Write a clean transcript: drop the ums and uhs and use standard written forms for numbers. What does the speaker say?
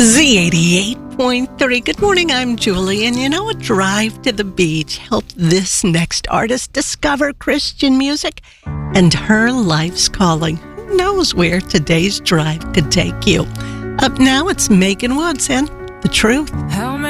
Z88.3. Good morning, I'm Julie. And you know, a drive to the beach helped this next artist discover Christian music and her life's calling. Who knows where today's drive could take you? Up now, it's Megan Woods and The Truth. How